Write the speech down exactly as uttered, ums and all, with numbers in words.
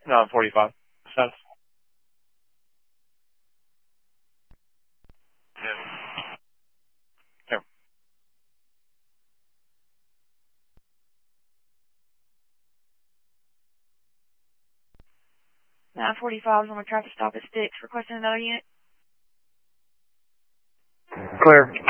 nine forty-five. Status. Here. nine forty-five is on a traffic stop at Sticks. Requesting another unit. Clear.